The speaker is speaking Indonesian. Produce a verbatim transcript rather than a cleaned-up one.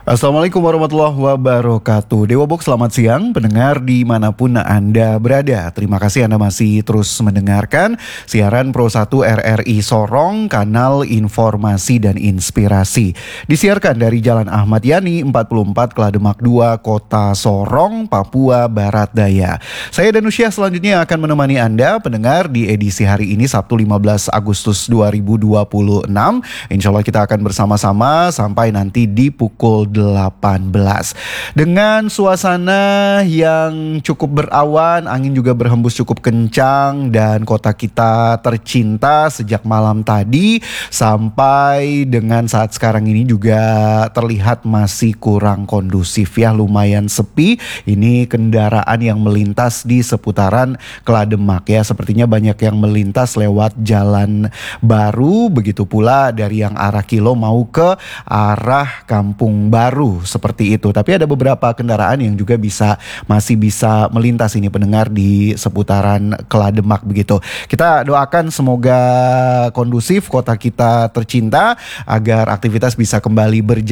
Assalamualaikum warahmatullahi wabarakatuh. Dewa Box, selamat siang pendengar dimanapun Anda berada. Terima kasih Anda masih terus mendengarkan siaran Pro satu R R I Sorong, kanal informasi dan inspirasi. Disiarkan dari Jalan Ahmad Yani empat puluh empat Klademak dua, Kota Sorong, Papua Barat Daya. Saya Danusia selanjutnya akan menemani Anda pendengar di edisi hari ini Sabtu lima belas Agustus dua ribu dua puluh enam. Insya Allah kita akan bersama-sama sampai nanti di pukul delapan belas. Dengan suasana yang cukup berawan, angin juga berhembus cukup kencang, dan kota kita tercinta sejak malam tadi sampai dengan saat sekarang ini juga terlihat masih kurang kondusif ya, lumayan sepi. Ini kendaraan yang melintas di seputaran Klademak ya, sepertinya banyak yang melintas lewat jalan baru, begitu pula dari yang arah Kilo mau ke arah Kampung Baru. Baru seperti itu. Tapi ada beberapa kendaraan yang juga bisa masih bisa melintas ini pendengar di seputaran Klademak begitu. Kita doakan semoga kondusif kota kita tercinta agar aktivitas bisa kembali berjalan